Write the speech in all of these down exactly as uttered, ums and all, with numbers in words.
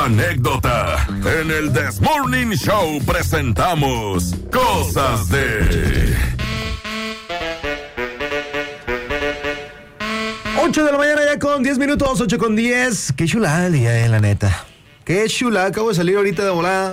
anécdota. En el This Morning Show presentamos Cosas de... ocho de la mañana ya con diez minutos, ocho con diez. Qué chulada el día, eh, la neta. Qué chulada, acabo de salir ahorita de volada.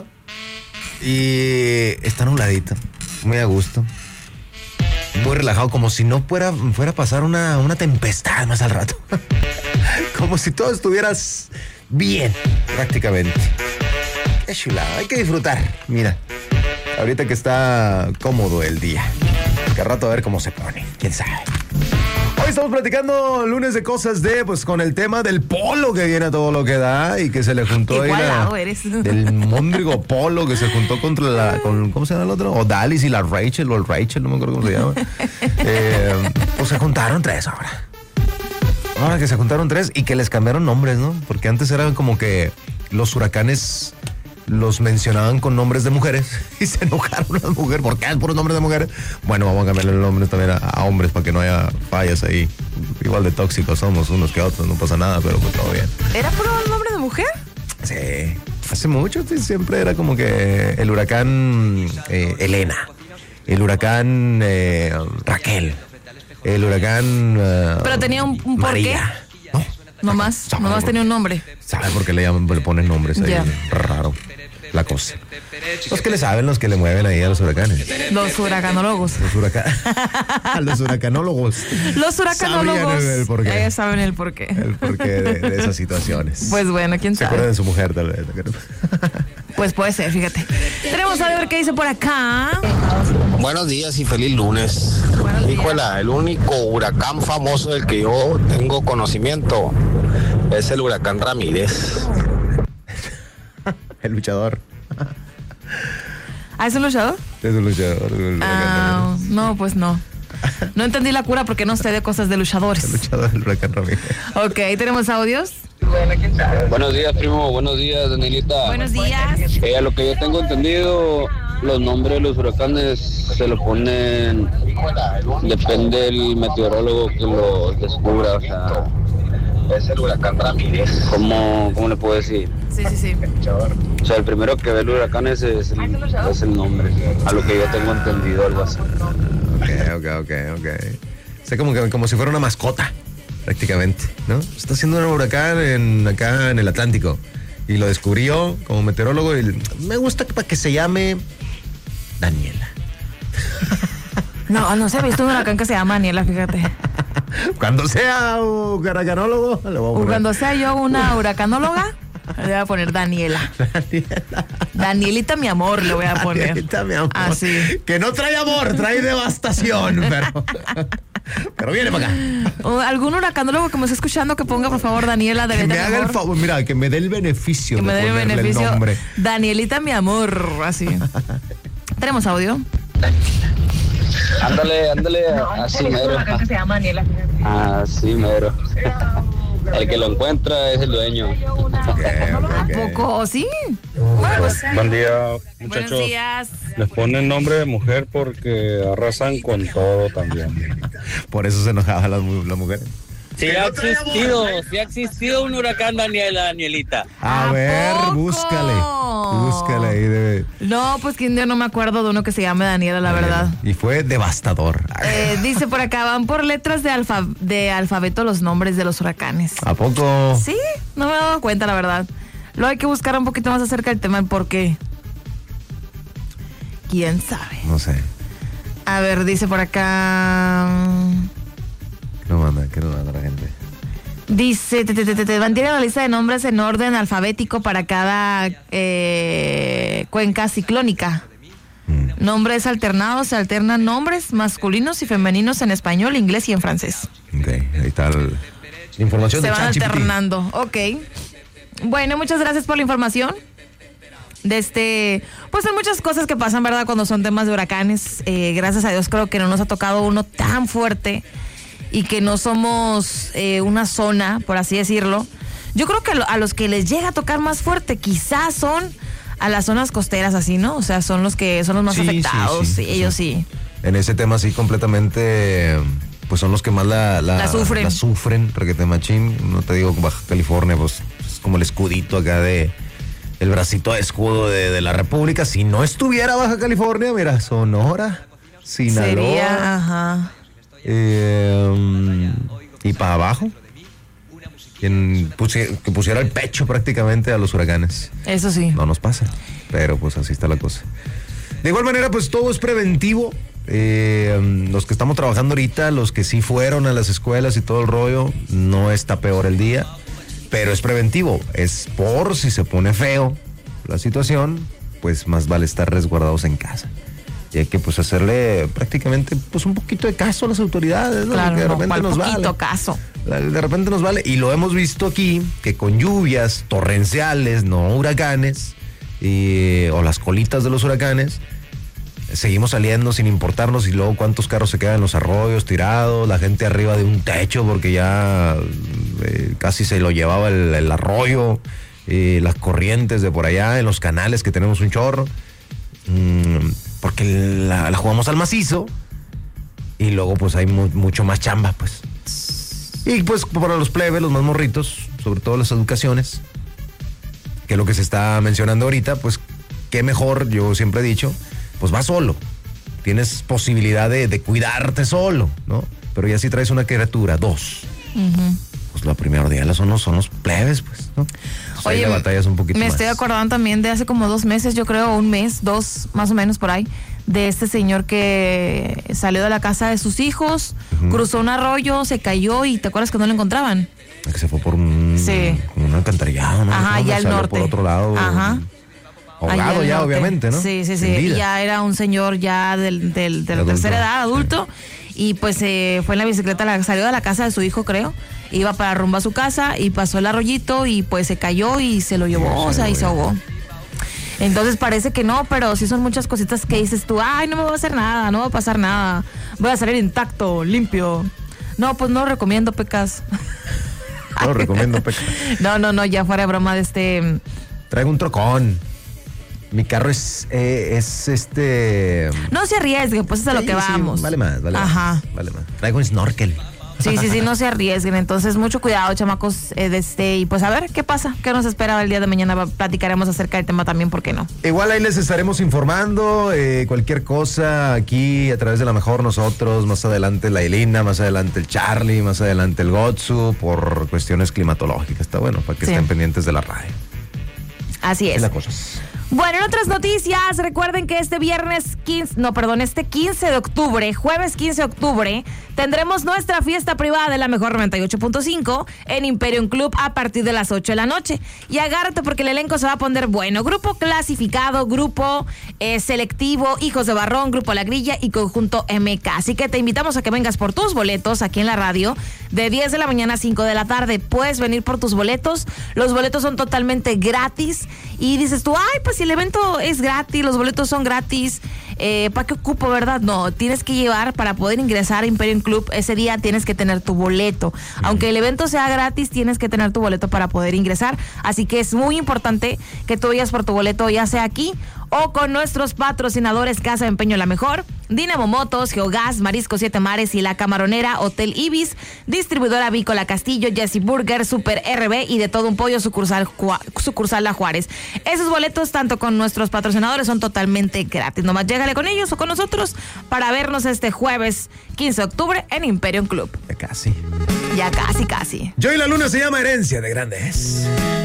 Y está nubladito, muy a gusto. Muy relajado, como si no fuera, fuera a pasar una, una tempestad más al rato. Como si todo estuvieras bien, prácticamente. Qué chulada, hay que disfrutar. Mira, ahorita que está cómodo el día. Que al rato a ver cómo se pone, quién sabe. Hoy estamos platicando lunes de cosas de, pues con el tema del polo que viene a todo lo que da y que se le juntó ahí la, del móndrigo polo que se juntó contra la, con, ¿cómo se llama el otro? O Dalis y la Rachel, o el Rachel, no me acuerdo cómo se llama. eh, pues se juntaron tres ahora. Ahora que se juntaron tres y que les cambiaron nombres, ¿no? Porque antes eran como que los huracanes los mencionaban con nombres de mujeres y se enojaron las mujeres. ¿Por qué es puros nombres de mujeres? Bueno, vamos a cambiarle el nombre también a, a hombres para que no haya fallas ahí. Igual de tóxicos somos unos que otros, no pasa nada, pero pues todo bien. ¿Era puro nombre de mujer? Sí, hace mucho sí, siempre era como que el huracán eh, Elena, el huracán eh, Raquel, el huracán uh, pero tenía un, un porqué. No, nomás, no, nomás tenía un nombre. ¿Sabe por qué le llaman, le ponen nombres ahí? Yeah. Raro la cosa. Los que le saben, los que le mueven ahí a los huracanes. Los huracanólogos. Los huracanes. Los huracanólogos. Los huracanólogos. El porqué. Ellos saben el porqué. El porqué de, de esas situaciones. Pues bueno, quién sabe. Se acuerdan de su mujer, tal vez. Pues puede ser, fíjate. Tenemos a ver qué dice por acá. Buenos días y feliz lunes. Híjole, el único huracán famoso del que yo tengo conocimiento es el huracán Ramírez. El luchador. ¿Ah, es un luchador? Es un luchador. El ah, no, pues no. No entendí la cura porque no sé de cosas de luchadores. El luchador del huracán Ramírez. Ok, ¿tenemos audios? Buenos días, primo. Buenos días, Danielita. Buenos días. Eh, a lo que yo tengo entendido, los nombres de los huracanes se lo ponen, depende del meteorólogo que lo descubra, o sea, es el huracán Ramírez. ¿Cómo, cómo le puedo decir? Sí, sí, sí. O sea, el primero que ve el huracán es, es, el, es el nombre, a lo que yo tengo entendido, algo así. Ok, ok, ok, ok. O sea, como, que, como si fuera una mascota, prácticamente, ¿no? Está haciendo un huracán en, acá en el Atlántico y lo descubrió como meteorólogo y me gusta para que se llame Daniela. No, no se ha visto un huracán que se llama Daniela, fíjate. Cuando sea un huracanólogo, le voy a poner. Cuando sea yo una huracanóloga, le voy a poner Daniela. Daniela. Danielita, mi amor, le voy a poner. Danielita, mi amor. Así. Que no trae amor, trae devastación, pero... Pero viene para acá. ¿Algún huracanólogo que me esté escuchando que ponga, por favor, Daniela? Que me haga el favor, mira, que me dé el beneficio que de me dé el beneficio. El nombre. Danielita, mi amor, así. ¿Tenemos audio? Ándale, ándale, no, así mero. Que se llama Daniela. Así mero. El que lo encuentra es el dueño. Okay, okay, ¿A poco? ¿Sí? Bueno, pues, buen día, muchachos. Buenos días. Les ponen nombre de mujer porque arrasan con todo también. Por eso se enojaban las, las mujeres. Sí ha existido, sí ha existido un huracán, Daniela, Danielita. A, ¿A ver, poco? búscale. Búscale ahí. De... No, pues que yo no me acuerdo de uno que se llame Daniela, la verdad. Y fue devastador. Eh, dice por acá, van por letras de, alfa, de alfabeto los nombres de los huracanes. ¿A poco? Sí, no me he dado cuenta, la verdad. Luego hay que buscar un poquito más acerca del tema, el por qué. ¿Quién sabe? No sé. A ver, dice por acá... ¿Qué nos manda? ¿Qué nos manda la gente? Dice, te, te, te, te mantiene la lista de nombres en orden alfabético para cada eh, cuenca ciclónica. Mm. Nombres alternados, se alternan nombres masculinos y femeninos en español, inglés y en francés. Ok, ahí está el, la información se de van alternando, ok. Bueno, muchas gracias por la información. De este, pues hay muchas cosas que pasan, ¿verdad? Cuando son temas de huracanes. Eh, gracias a Dios creo que no nos ha tocado uno tan fuerte y que no somos eh, una zona, por así decirlo. Yo creo que a los que les llega a tocar más fuerte quizás son a las zonas costeras, así, ¿no? O sea, son los que son los más sí, afectados, sí, sí, sí, ellos sí. sí. En ese tema sí completamente, pues son los que más la, la, la sufren. La sufren, requete machín. No te digo Baja California, pues es como el escudito acá de, el bracito de escudo de, de la República. Si no estuviera Baja California, mira, Sonora, Sinaloa. Sería, ajá. Eh, y para abajo. Quien pusi- que pusiera el pecho prácticamente a los huracanes. Eso sí. No nos pasa, pero pues así está la cosa. De igual manera, pues todo es preventivo. Eh, los que estamos trabajando ahorita, los que sí fueron a las escuelas y todo el rollo, no está peor el día, pero es preventivo. Es por si se pone feo la situación, pues más vale estar resguardados en casa. Y hay que pues hacerle prácticamente pues un poquito de caso a las autoridades, ¿no? Claro, Porque de no, repente ¿cuál nos poquito vale. caso? De repente nos vale. Y lo hemos visto aquí, que con lluvias torrenciales, no huracanes, y, o las colitas de los huracanes, seguimos saliendo sin importarnos. Y luego cuántos carros se quedan en los arroyos tirados, la gente arriba de un techo porque ya eh, casi se lo llevaba el, el arroyo, eh, las corrientes de por allá, en los canales que tenemos un chorro. Mm, porque la, la jugamos al macizo y luego pues hay mu- mucho más chamba, pues. Y pues para los plebes, los más morritos, sobre todo las educaciones, que es lo que se está mencionando ahorita, pues qué mejor, yo siempre he dicho, pues va solo. Tienes posibilidad de, de cuidarte solo, ¿no? Pero ya si traes una criatura, dos, Uh-huh. pues la primera día son los, son los plebes, pues, ¿no? Pues ahí Oye, la batalla es un poquito me más. estoy acordando también de hace como dos meses, yo creo, un mes, dos, más o menos por ahí, de este señor que salió de la casa de sus hijos, Ujú. cruzó un arroyo, se cayó y ¿te acuerdas que no lo encontraban? Que se fue por un, Sí. un alcantarillado, ¿no? Ajá, ¿Cómo ya al salió norte. por otro lado? Ajá. Ahogado Allá al ya, norte. obviamente, ¿no? Sí, sí, Sin sí. vida. Ya era un señor ya del, del, de la Adulto. tercera edad, adulto. Y pues eh, fue en la bicicleta, la, salió de la casa de su hijo, creo. Iba para rumbo a su casa y pasó el arroyito y pues se cayó y se lo llevó, Sí, o sea, y güey. se ahogó. Entonces parece que no, pero sí son muchas cositas que dices tú, ay, no me va a hacer nada, no va a pasar nada, voy a salir intacto, limpio. No, pues no lo recomiendo, Pecas. No lo recomiendo, Peca. No, no, no, ya fuera de broma de este... Traigo un trocón. Mi carro es, eh, es este... No se arriesguen, pues es a lo Sí, que sí, vamos. vale más, vale Ajá. más. Vale más. Traigo un snorkel. Sí, sí, sí, no se arriesguen. Entonces, mucho cuidado, chamacos. Eh, de este, y pues a ver qué pasa, qué nos espera el día de mañana. Va- Platicaremos acerca del tema también, ¿por qué no? Igual ahí les estaremos informando. Eh, cualquier cosa aquí a través de La Mejor nosotros. Más adelante la Elina, más adelante el Charlie, más adelante el Gotsu, por cuestiones climatológicas. Está bueno, para que Sí. estén pendientes de la radio. Así Es es. la cosa. Bueno, en otras noticias, recuerden que este viernes quince, no, perdón, este quince de octubre, jueves quince de octubre, tendremos nuestra fiesta privada de La Mejor noventa y ocho punto cinco en Imperium Club a partir de las ocho de la noche. Y agárrate porque el elenco se va a poner bueno. Grupo clasificado, grupo eh, selectivo, Hijos de Barrón, Grupo La Grilla y Conjunto M K. Así que te invitamos a que vengas por tus boletos aquí en la radio de diez de la mañana a cinco de la tarde. Puedes venir por tus boletos. Los boletos son totalmente gratis. Y dices tú, ay, pues si el evento es gratis, los boletos son gratis, eh, ¿para qué ocupo, verdad? No, tienes que llevar para poder ingresar a Imperium Club. Ese día tienes que tener tu boleto. Aunque el evento sea gratis, tienes que tener tu boleto para poder ingresar. Así que es muy importante que tú vayas por tu boleto, ya sea aquí o con nuestros patrocinadores Casa de Empeño La Mejor, Dinamo Motos, Geogas, Marisco Siete Mares y La Camaronera, Hotel Ibis, distribuidora Vícola Castillo, Jesse Burger, Super R B y de todo un pollo, sucursal, Ju- sucursal La Juárez. Esos boletos, tanto con nuestros patrocinadores, son totalmente gratis. Nomás llégale con ellos o con nosotros para vernos este jueves quince de octubre en Imperium Club. Ya casi. Ya casi, casi. Yo y la luna se llama Herencia de Grandes.